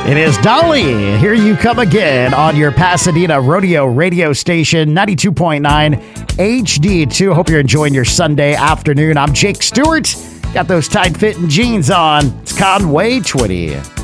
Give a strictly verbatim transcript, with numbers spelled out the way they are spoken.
It is Dolly. Here you come again on your Pasadena Rodeo radio station, ninety-two point nine H D two. Hope you're enjoying your Sunday afternoon. I'm Jake Stewart. Got those tight-fitting jeans on. It's Conway Twitty.